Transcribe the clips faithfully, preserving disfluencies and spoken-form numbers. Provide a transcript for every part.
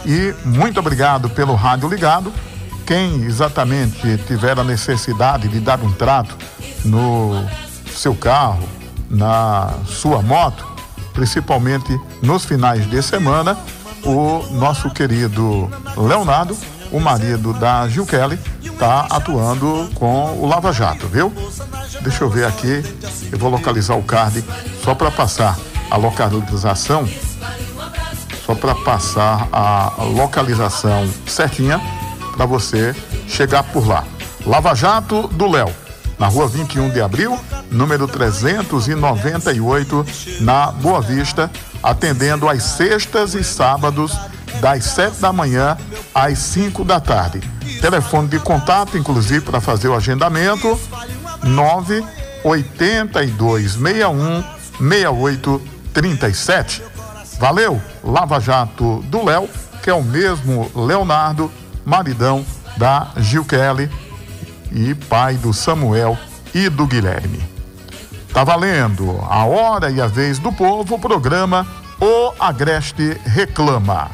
E muito obrigado pelo rádio ligado. Quem exatamente tiver a necessidade de dar um trato no seu carro, na sua moto, principalmente nos finais de semana, o nosso querido Leonardo, o marido da Gil Kelly, está atuando com o Lava Jato, viu? Deixa eu ver aqui, eu vou localizar o card só para passar a localização, só para passar a localização certinha para você chegar por lá. Lava Jato do Léo, na rua vinte e um de abril, número trezentos e noventa e oito, na Boa Vista, atendendo às sextas e sábados, das sete da manhã às cinco da tarde. Telefone de contato, inclusive, para fazer o agendamento, nove oito dois seis um seis oito três sete. Valeu, Lava Jato do Léo, que é o mesmo Leonardo, maridão da Gil Kelly e pai do Samuel e do Guilherme. Tá valendo a hora e a vez do povo, o programa O Agreste Reclama.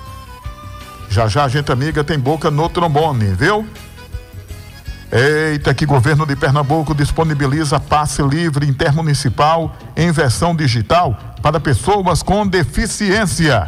Já já a gente amiga tem boca no trombone, viu? Eita, que governo de Pernambuco disponibiliza passe livre intermunicipal em versão digital para pessoas com deficiência.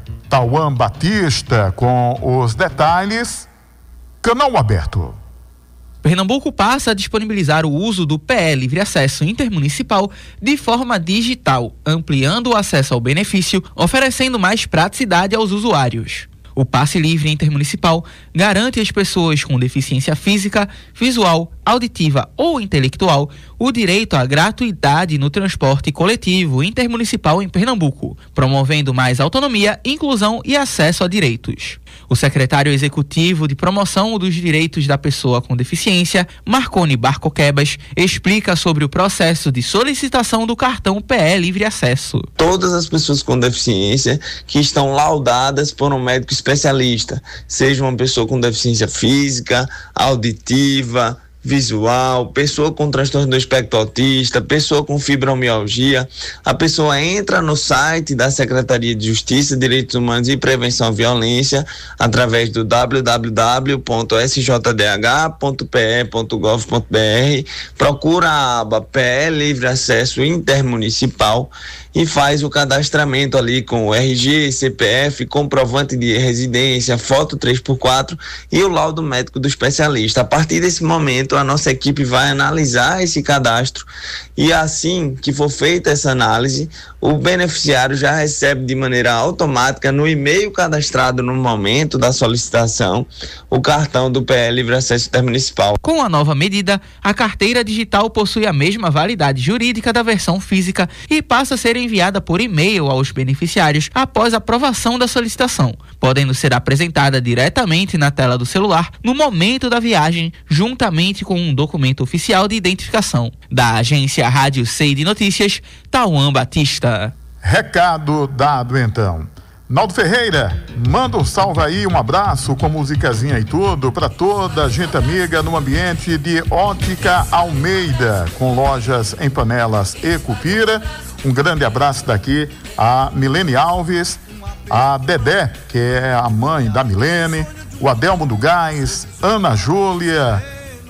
Tauan Batista com os detalhes. Canal aberto. Pernambuco passa a disponibilizar o uso do P E Livre Acesso Intermunicipal de forma digital, ampliando o acesso ao benefício, oferecendo mais praticidade aos usuários. O passe livre intermunicipal garante às pessoas com deficiência física, visual, auditiva ou intelectual o direito à gratuidade no transporte coletivo intermunicipal em Pernambuco, promovendo mais autonomia, inclusão e acesso a direitos. O secretário executivo de promoção dos direitos da pessoa com deficiência, Marconi Barcoquebas, explica sobre o processo de solicitação do cartão P E Livre Acesso. Todas as pessoas com deficiência que estão laudadas por um médico especialista, seja uma pessoa com deficiência física, auditiva, visual, pessoa com transtorno do espectro autista, pessoa com fibromialgia, a pessoa entra no site da Secretaria de Justiça, Direitos Humanos e Prevenção à Violência através do w w w ponto s j d h ponto p e ponto gov ponto b r, procura a aba P E Livre Acesso Intermunicipal e faz o cadastramento ali com o R G, C P F, comprovante de residência, foto três por quatro e o laudo médico do especialista. A partir desse momento, a nossa equipe vai analisar esse cadastro e assim que for feita essa análise, o beneficiário já recebe de maneira automática no e-mail cadastrado no momento da solicitação o cartão do P E Livre Acesso Intermunicipal. Com a nova medida, a carteira digital possui a mesma validade jurídica da versão física e passa a ser enviada por e-mail aos beneficiários após a aprovação da solicitação, podendo ser apresentada diretamente na tela do celular no momento da viagem, juntamente com um documento oficial de identificação. Da agência Rádio C de Notícias, Tauan Batista. Recado dado então. Naldo Ferreira, manda um salve aí, um abraço com musicazinha e tudo para toda a gente amiga no ambiente de Ótica Almeida, com lojas em Panelas e Cupira. Um grande abraço daqui a Milene Alves, a Dedé, que é a mãe da Milene, o Adelmo do Gás, Ana Júlia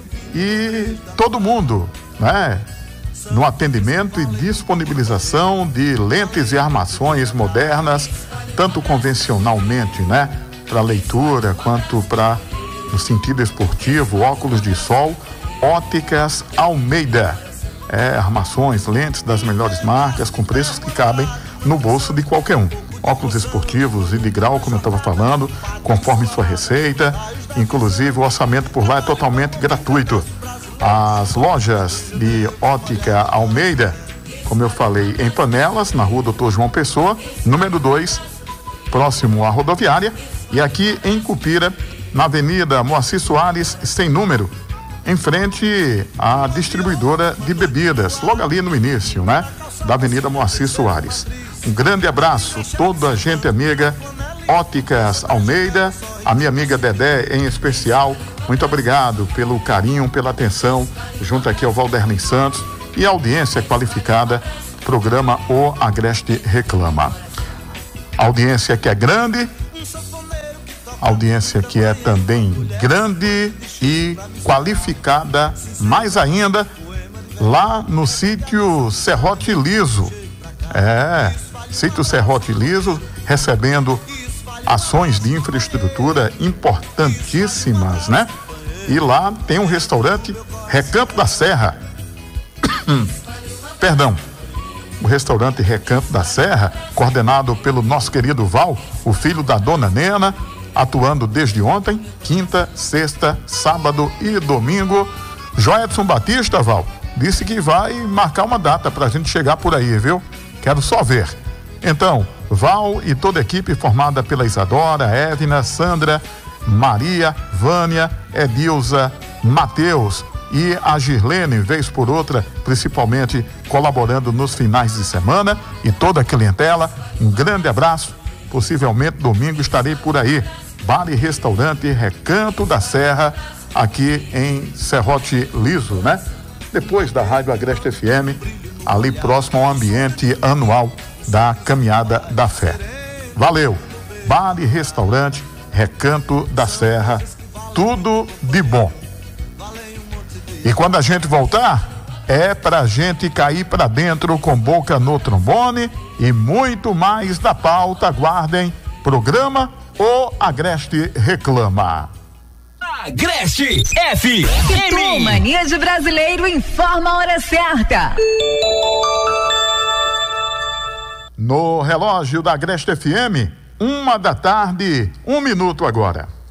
e todo mundo, né? No atendimento e disponibilização de lentes e armações modernas, tanto convencionalmente, né? Para leitura, quanto para no sentido esportivo, óculos de sol, Óticas Almeida. É, armações, lentes das melhores marcas, com preços que cabem no bolso de qualquer um. Óculos esportivos e de grau, como eu estava falando, conforme sua receita. Inclusive, o orçamento por lá é totalmente gratuito. As lojas de Ótica Almeida, como eu falei, em Panelas, na rua doutor João Pessoa, número dois, próximo à rodoviária. E aqui em Cupira, na Avenida Moacir Soares, sem número, em frente à distribuidora de bebidas, logo ali no início, né? Da Avenida Moacir Soares. Um grande abraço, toda a gente amiga, Óticas Almeida, a minha amiga Dedé em especial, muito obrigado pelo carinho, pela atenção, junto aqui ao Valderlin Santos e a audiência qualificada, programa O Agreste Reclama. Audiência que é grande, Audiência que é também grande e qualificada, mais ainda, lá no sítio Serrote Liso. É, sítio Serrote Liso, recebendo ações de infraestrutura importantíssimas, né? E lá tem um restaurante Recanto da Serra. Perdão. O restaurante Recanto da Serra, coordenado pelo nosso querido Val, o filho da dona Nena, atuando desde ontem, quinta, sexta, sábado e domingo. Joedson Batista, Val, disse que vai marcar uma data pra gente chegar por aí, viu? Quero só ver. Então, Val e toda a equipe formada pela Isadora, Évina, Sandra, Maria, Vânia, Edilza, Mateus e a Girlene, vez por outra, principalmente colaborando nos finais de semana, e toda a clientela, um grande abraço. Possivelmente domingo estarei por aí. Bar e restaurante Recanto da Serra, aqui em Serrote Liso, né? Depois da Rádio Agreste F M, ali próximo ao ambiente anual da Caminhada da Fé. Valeu! Bar e restaurante Recanto da Serra, tudo de bom. E quando a gente voltar, é pra gente cair pra dentro com boca no trombone e muito mais da pauta. Aguardem, programa O Agreste Reclama. Agreste F M. Itu, Mania de Brasileiro, informa a hora certa. No relógio da Agreste F M, uma da tarde, um minuto agora.